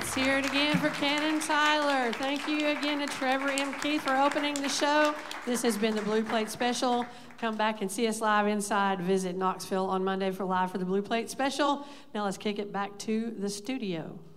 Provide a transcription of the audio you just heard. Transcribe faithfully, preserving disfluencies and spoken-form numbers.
Let's hear it again for Cannon Tyler. Thank you again to Trevor M. Keith for opening the show. This has been the Blue Plate Special. Come back and see us live inside. Visit Knoxville on Monday for live for the Blue Plate Special. Now let's kick it back to the studio.